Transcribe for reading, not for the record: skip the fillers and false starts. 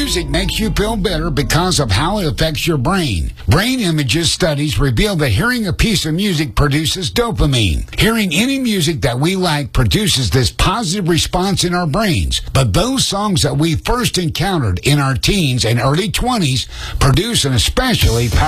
Music makes you feel better because of how it affects your brain. Brain images studies reveal that hearing a piece of music produces dopamine. Hearing any music that we like produces this positive response in our brains. But those songs that we first encountered in our teens and early 20s produce an especially powerful